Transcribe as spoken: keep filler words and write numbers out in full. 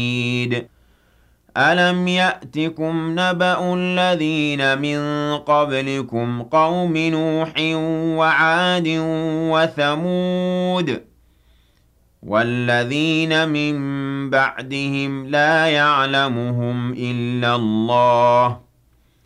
أَلَمْ يَأْتِكُمْ نَبَأُ الَّذِينَ مِن قَبْلِكُمْ قَوْمِ نُوحٍ وَعَادٍ وَثَمُودَ وَالَّذِينَ مِن بَعْدِهِمْ لَا يَعْلَمُهُمْ إِلَّا اللَّهُ